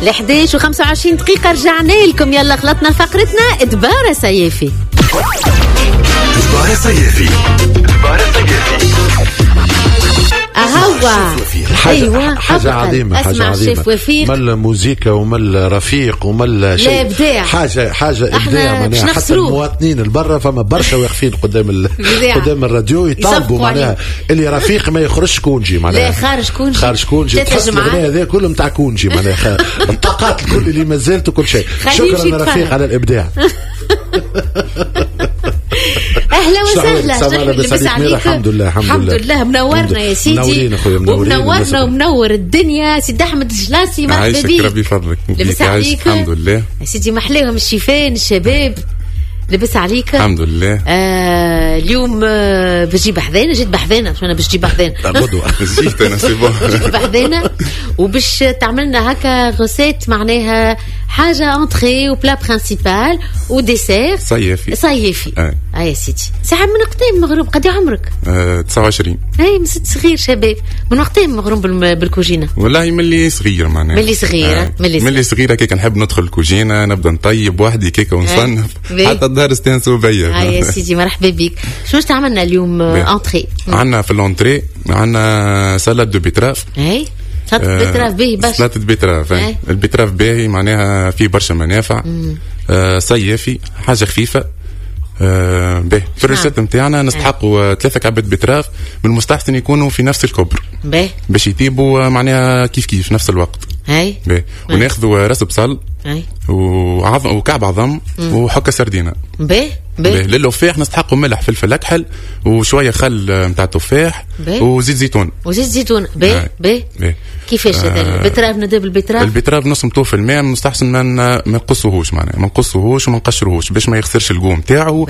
11:25 دقيقة رجعنا لكم. يلا خلطنا فقرتنا ادبار سيافي. ادبار سيافي. أهوا أيوة حاجة عظيمة، حاجة عظيمة. مال موسيقى ومال رفيق ومال شيء، إبداع. حاجة إبداع معناها. حتى المواطنين البرة فما برشا واقفين قدام الراديو يطالبوا معناها اللي رفيق ما يخرجش كونجي معناها. لا خارج كونجي تحس الأغنية هذا كله متاع كونجي معناها. الطاقات الكل اللي ما زالت وكل شيء. شكرا رفيق على الإبداع. اهلا وسهلا. لبس عليك. الحمد لله منورنا يا سيدي، منورنا ومنور الدنيا. سيدي احمد الجلاسي مرحبا بك. ربي يفضلك. لبس عليك. الحمد لله يا سيدي محلاهم الشيفان الشباب. لبس عليك الحمد لله. اليوم بجي بحذانا، جيت بحذانا شو انا باش تجي بحذانا غدوه جيت انا سي بون جيت بحذانا وباش تعملنا هكا غوسيت معناها حاجه انتري وبلا برينسيبال وديسير صيفي. يا سيدي ساعه من وقتين مغروم. قد عمرك؟ 29. اي مسد صغير شباب. من وقتين مغروم بالكوجينه؟ والله ملي صغير معناها ملي صغيره كيك نحب ندخل الكوجينه نبدا نطيب وحدي كيك ونصنف حتى الدار استانسوا بيا. يا سيدي مرحبا بك. شنو تعملنا اليوم انتري؟ عندنا في الانتري عندنا سلطه دو بيتراف. اي سلطه بيتراف باهي برشا. سلطه بيتراف البيتراف باهي معناها فيه برشا منافع. صيافي حاجه خفيفه. باهي في الريسيت نتاعنا نستحقوا 3 كعبات بيتراف من المستحسن يكونوا في نفس الكبر باش يطيبوا معناها كيف نفس الوقت. هاي وناخذوا راس بصل وكعب عظم وحكه سردينه. للوفاح نستحقوا ملح فلفل اكحل وشويه خل نتاع تفاح وزيت زيتون. كيفاش هذا البتراف؟ ندب البتراف نص مطوف الماء مستحسن ما نقصوهوش معناها ما نقصوهوش وما نقشروهوش باش ما يخسرش القوم تاعو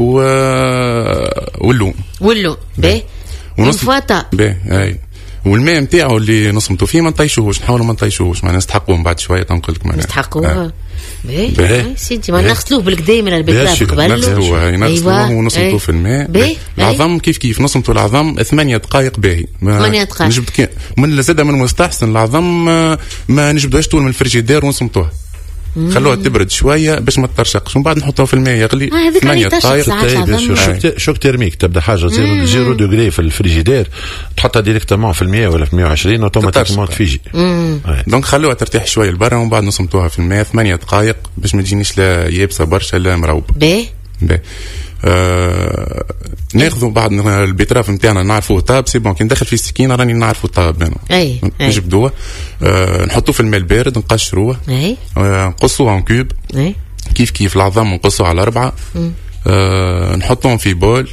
واللون ونص فاطا والماء نتاعو اللي نصمتو فيه ما نطيشوهوش، نحاولوا ما نطيشوهوش معناها نستحقوه من بعد شويه تنقل لك معناها نستحقوه. سيدي ما نغسلوه بالكدا من البتراف قبل نغسلوه ونصمتوه في الماء. العظم كيف نصمتوا العظم 8 دقائق باهي. 8 دقائق نجبد من زاده من المستحسن العظم ما نجبدوهاش طول من الفريجيدير ونصمتوها. خلوها تبرد شويه باش ما تطرشقش ومن بعد نحطوها في الماء يغلي 8 دقائق. شوك ترميك تبدا حاجه 0 دوغري في الفريجيدير تحطها ديريكتومون في الماء ولا في 120 اوتوماتيكمون تفيجي. دونك خلوها ترتاح شويه لبرا ومن بعد نصمتوها في الماء 8 دقائق باش ما تجينيش لا يابسه برشا لا مروبه. ناخذوا بعد البيتراف نتاعنا نعرفوه طاب سي بون كي ندخل في السكينه راني نعرفوا طاب انا نجبدوه نحطوه في الماء البارد نقشروه نقصوه ان كوب كيف العظام نقصوه على 4 نحطوهم في بول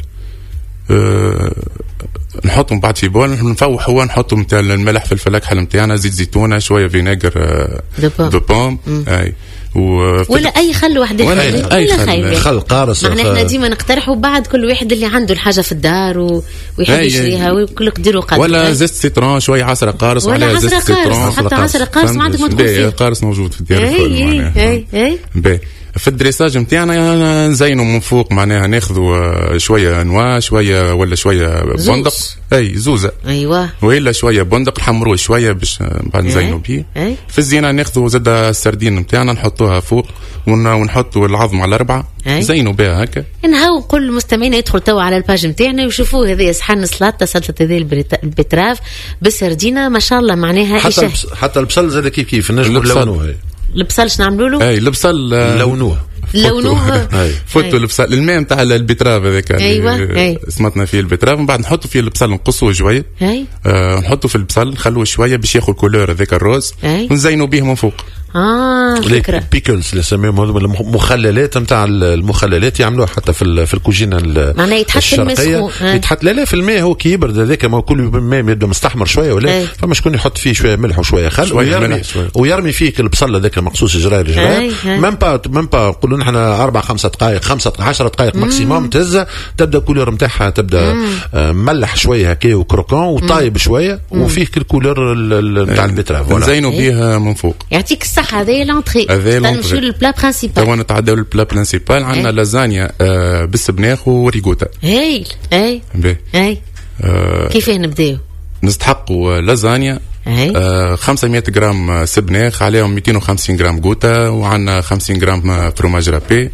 نحطهم بعد في بول نفوحوا نحطوا نتاع الملح فلفل اكحل نتاعنا زيت زيتونه شويه فينيغر دو بوم ولا اي خل وحده ولا خل قارص. معناها احنا ديما نقترحوا بعد كل واحد اللي عنده الحاجه في الدار ويحب يشريها وكل قدر وقدر. ولا زيت سيترون شويه عصره قارص ولا زيت سيترون حتى عصره قارص ما عندك ما تقول فيه قارص موجود في الدار الكل. في الدريساج نتاعنا نزينوا من فوق معناها ناخذوا شويه نوا شويه ولا شويه بندق زوزه ولا شويه بندق نحمروه شويه باش بعد نزينوا بيه. في الزينه ناخذوا زاد السردين نتاعنا نحطوها فوق ونحطوا العظم على 4 نزينوا بها هكا. نهاو كل المستمعين يدخل توا على الباج نتاعنا ويشوفوا هذه صحن سلطه هذه البتراف بالسردينه ما شاء الله معناها حتى البصل زاد كيف نجموا نلونوه. البصل شنو نعملوا له؟ البصل لونوه فوتوا البصل الماء نتاع البتراف هذاك اسمتنا فيه البتراف من بعد نحطوا فيه البصل نقصوه شويه نحطوا في البصل نخلوه شويه باش ياخذ كولور هذاك الروز ونزينوا به من فوق. فكرة بيكلز اللي يسميهم المخللات نتاع المخللات يعملوها حتى في الكوجينه معناها يتحط الشرقيه يتحط لا في الماء هو كي يبرد هذاك ما كل الماء يبدا مستحمر شويه ولا فما شكون يحط فيه شويه ملح وشويه خل ويرمي فيه البصل هذاك مقصوص جراير ميم با نقولوا نحن 4 5 دقائق 10 دقائق ماكسيموم تهزها تبدا الكولور نتاعها تبدا ملح شويه هكا وكروكون وطايب شويه وفيه الكولور نتاع البتراف نزينوا بها من فوق. يعطيك الصحه. هذه لونتري نمشيو للبلا برينسيبال. تو نتعداو للبلا برينسيبال. عندنا لازانيا بالسبناخ وريغوتا. هايل كيفاه نبداو؟ نستحقوا لازانيا 500 جرام سبناخ، عليهم 250 جرام جوتا، وعندنا 50 جرام فروماج رابي.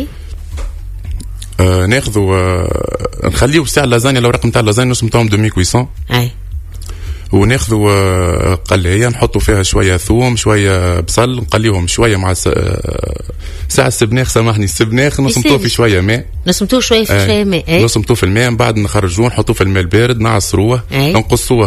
ناخذوا نخليو ساعة اللازانيا، لو رقم تاع اللازانيا نص متاعهم 2800. وناخذوا قلية نحطوا فيها شوية ثوم شوية بصل، نقليهم شوية مع ساعة السبناخ، سامحني السبناخ نصمتوه في شوية ماء، نصمتوه شوية في شوية ماء، نصمتوه في الماء، من بعد نخرجوه نحطوه في الماء البارد، نعصروه، نقصوه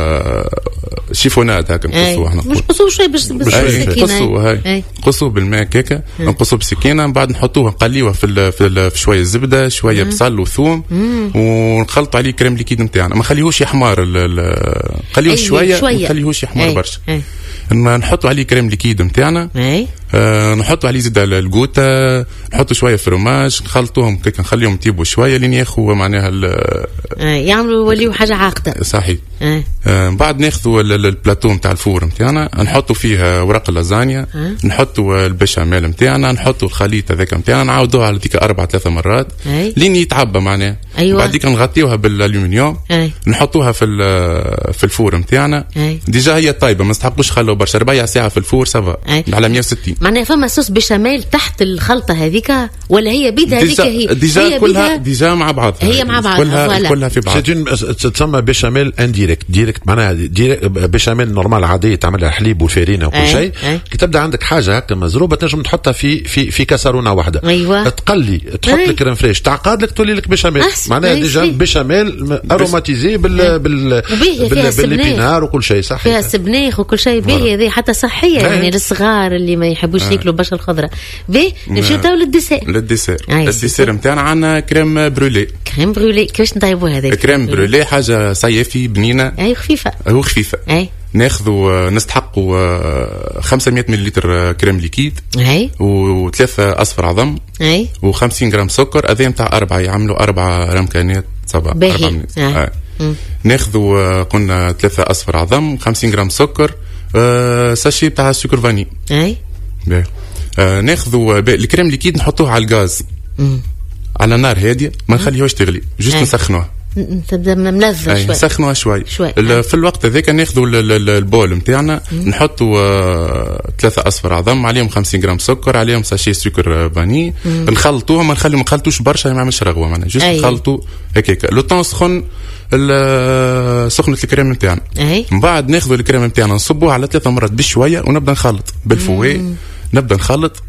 شيفونات هكا، نقصوه شوية بالسكينة، نقصوه بالماء كيكا، نقصوه بسكينة، من بعد نحطوه نقليوه في شوية زبدة شوية بصل وثوم، ونخلطوا عليه كريم ليكيد نتاعنا، ما خليهوش يحمر، خليه شويه ما خليهوش يحمر برشا. نحطوا عليه كريم ليكيد نتاعنا، نحطوا عليه زيد الجوتا، نحطوا شويه فروماج، نخلطوهم كيك، نخليهم يطيبوا شويه لين ياخذوا معناها يعملوا يوليوا حاجه عاقده. صحيح. بعد ناخذوا البلاتو نتاع الفور نتاعنا، نحطوا فيه ورق اللازانيا، نحطوا البشاميل نتاعنا، نحطوا الخليط هذاك نتاعنا، نعاودوها على ديك 4-3 مرات لين يتعبى معناها. بعد ديك نغطيوها بالالومنيوم، نحطوها في الفور نتاعنا. ديجا هي طيبه، ما نستحقوش نخلوا برشا، 4 ساعة في الفور سافا على 160. معناها فما صوص بشاميل تحت الخلطه هذيك، ولا هي بيدها هذيك؟ ديجا كلها ديجا مع بعض، هي مع بعض كلها في بعض. تسمى بشاميل ديريكت معناها بشاميل نورمال عاديه، تعملها حليب وفارينه وكل شيء. كي تبدا عندك حاجه هكا مزروبه تنجم تحطها في كاسرونه واحده. تقلي تحط لك كريم فريش، تعقد لك تولي لك بشاميل، معناها ديجا بشاميل اروماتيزي بالبينار وكل شيء. صح، فيها سبناخ وكل شيء باهي، هذه حتى صحيه يعني للصغار اللي ما يحبوش ياكلوا البشره الخضراء. نمشيو تو للديسير نتاعنا. عندنا كريم برولي. كيفاش نطيبوه هذا كريم برولي؟ حاجه صيفي بنينه، خفيفه. ناخذوا نستحقوا 500 ملل كريم ليكيد، و3 أصفر عظم، و50 جرام سكر، هذا نتاع 4 يعملوا 4 رمكانات 7 4. ناخذوا قلنا 3 أصفر عظم، 50 جرام سكر، ساشي بتاع السكر فاني. ناخذوا الكريم ليكيد نحطوه على الغاز على نار هاديه، ما نخليهوش تغلي، جوست نسخنوه، تبدا ملذة شوي، نسخنوها شوي. في الوقت هذاك ناخذوا البول نتاعنا، نحطوا 3 أصفر عظم، عليهم 50 جرام سكر، عليهم ساشي سكر فاني، نخلطوها، ما نخلطوش برشا، ما يعملش رغوه معناها، جوست نخلطوا هكاك لو طون سخن سخنة الكريم نتاعنا. من بعد ناخذوا الكريم نتاعنا نصبوه على 3 مرات بشويه، ونبدا نخلط بالفوي، نبدا نخلط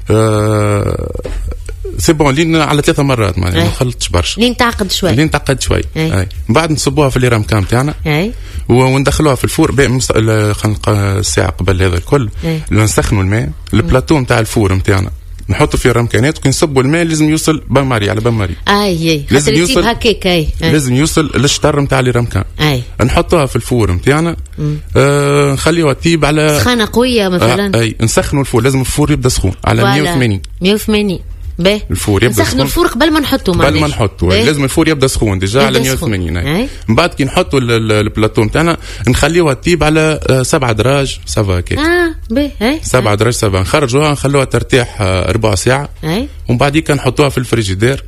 سي بون لين على 3 مرات، ما نخلطش برشا، لين تعقد شوي. من بعد نصبوها في الليرامكان تاعنا، وندخلوها في الفور ساعه قبل هذا الكل. نسخنوا الماء، البلاطو نتاع الفور نتاعنا نحطوا فيه الرمكانات، وكي نصبوا الماء لازم يوصل بماري على بماري، لازم يوصل هكاك، لازم يوصل للشطر نتاع الرمكان. نحطوها في الفور نتاعنا، نخليوها تطيب على سخانه قويه مثلا. نسخنوا الفور، لازم الفور يبدا سخون على 180. الفور يبدا سخنوا الفور قبل ما نحطوا، لازم الفور يبدا سخون ديجا على 180. من بعد كي نحطوا البلاطو نتاعنا نخليوها تطيب على 7 دراج سافا كيك. 7 دراج سافا، نخرجوها نخلوها ترتاح 4 ساعة، ومن بعد كي نحطوها في الفريجيدير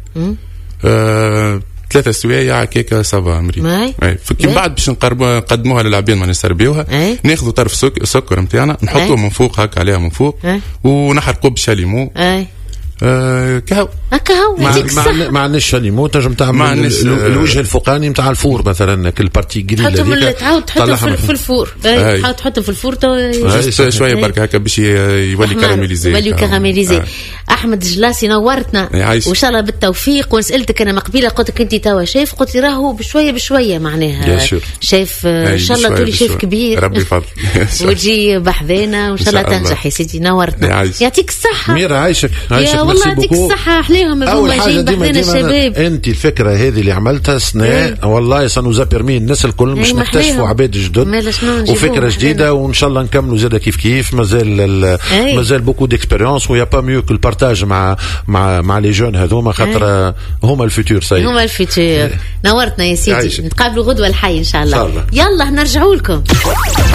3 سوايع كيكه سافا مريض. كي بعد باش نقدموها للعباد ما نسربيوها، ناخذوا طرف سكر نتاعنا نحطوه من فوق هكا عليها من فوق، ونحرقوه بشاليمو. كهو ما عندناش ليمو، تنجم تعمل الوجه الفوقاني نتاع الفور مثلا، كل بارتي جريل تعاود تحطهم في الفور، تعاود تحطهم في الفور شويه برك هكا باش يولي كراميليزي. احمد جلاسي نورتنا وان شاء الله بالتوفيق. ونسالتك انا مقبله قلت لك انت توا شيف، قلت لي راهو بشويه معناها شيف، ان شاء الله تولي شيف كبير، ربي يفضل وتجي بحذانا وان شاء الله تنجح يا سيدي. نورتنا، يعطيك الصحه. ميرا عايشك والله يعطيك الصحة، أحلاهم هذوما جايين بحذنا الشباب. أنت الفكرة هذه اللي عملتها سنة والله سنوزا بيرمي الناس الكل مش نكتشفوا عباد جدد وفكرة جديدة، وإن شاء الله نكملوا زيادة كيف مازال بوكو ديكسبيريونس، ويا با ميو كو البارتاج مع لي جون هذوما، خاطر هما الفيتور. هما الفيتور. نورتنا يا سيدي، نتقابلوا غدوة الحي إن شاء الله. يلا نرجعوا لكم.